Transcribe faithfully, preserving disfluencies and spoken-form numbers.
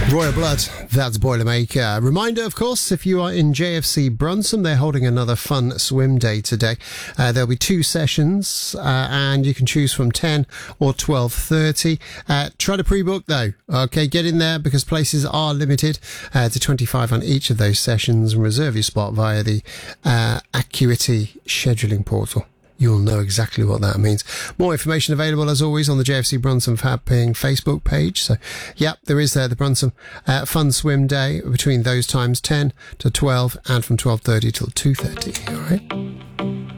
Royal Blood, that's Boilermaker. Reminder, of course, if you are in J F C Brunson, they're holding another fun swim day today. Uh, there'll be two sessions, uh, and you can choose from ten or twelve thirty. Uh, try to pre-book, though. Okay, get in there because places are limited uh, to twenty-five on each of those sessions, and reserve your spot via the uh, Acuity scheduling portal. You'll know exactly what that means. More information available, as always, on the J F C Brunson Fapping Facebook page. So, yep, there is there the Brunson uh, Fun Swim Day between those times, ten to twelve, and from twelve thirty till two thirty. All right.